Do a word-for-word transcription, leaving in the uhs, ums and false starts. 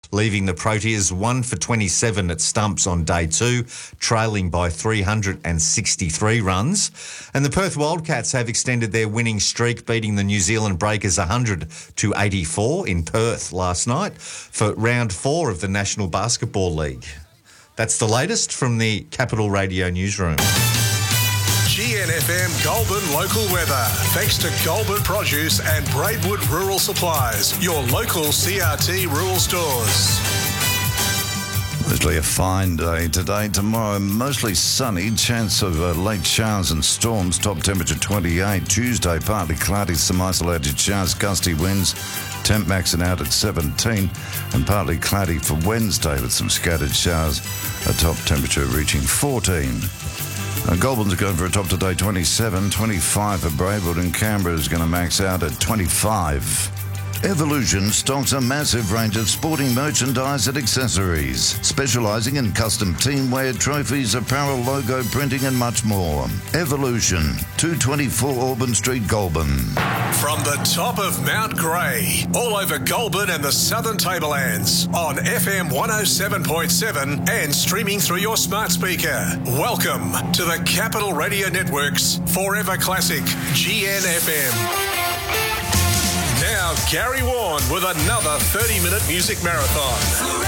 leaving the Proteas one for twenty-seven at stumps on day two, trailing by three hundred sixty-three runs. And the Perth Wildcats have extended their winning streak, beating the New Zealand Breakers one hundred to eighty-four in Perth last night for round four of the National Basketball League. That's the latest from the Capital Radio newsroom. G N F M Goulburn local weather. Thanks to Goulburn Produce and Braidwood Rural Supplies, your local C R T rural stores. Mostly a fine day today. Tomorrow, mostly sunny. Chance of uh, late showers and storms. Top temperature twenty-eight. Tuesday, partly cloudy. Some isolated showers. Gusty winds. Temp maxing out at seventeen. And partly cloudy for Wednesday with some scattered showers. A top temperature reaching fourteen. Uh, Goulburn's going for a top today twenty-seven. twenty-five for Braidwood. And Canberra is going to max out at twenty-five. Evolution stocks a massive range of sporting merchandise and accessories, specialising in custom teamwear, trophies, apparel, logo printing and much more. Evolution, two twenty-four Auburn Street, Goulburn. From the top of Mount Grey, all over Goulburn and the Southern Tablelands, on F M one oh seven point seven and streaming through your smart speaker. Welcome to the Capital Radio Network's Forever Classic G N F M. Now, Gary Warren with another thirty-minute music marathon.